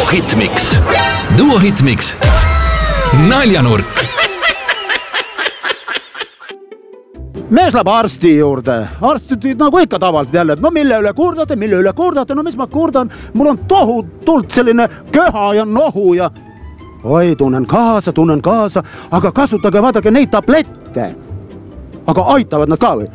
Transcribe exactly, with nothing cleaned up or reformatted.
Duo Hitmix. Duo Hitmix. Naljanurk. Mees läheb arsti juurde. Arstid nagu ikka tavaliselt jälle, et no mille üle kurdate, mille üle kurdate, no mis ma kurdan, mul on tohutult selline köha ja nohu ja oi, tunnen kaasa, tunnen kaasa, aga kasutage vaadake neid tablette. Aga aitavad nad ka või?